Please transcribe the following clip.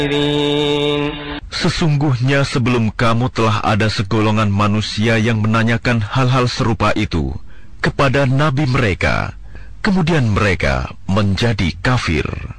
Sesungguhnya sebelum kamu telah ada segolongan manusia yang menanyakan hal-hal serupa itu kepada nabi mereka, kemudian mereka menjadi kafir.